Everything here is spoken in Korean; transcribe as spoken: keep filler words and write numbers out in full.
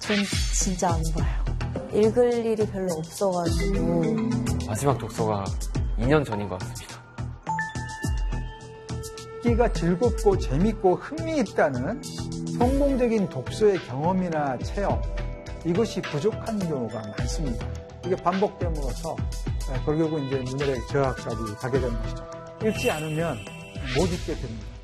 전 진짜 안 봐요. 읽을 일이 별로 없어가지고. 마지막 독서가 이 년 전인 것 같습니다. 읽기가 즐겁고 재밌고 흥미있다는 성공적인 독서의 경험이나 체험, 이것이 부족한 경우가 많습니다. 이게 반복됨으로써 결국은 이제 문해력 저하까지 가게 되는 것이죠. 읽지 않으면 못 읽게 됩니다.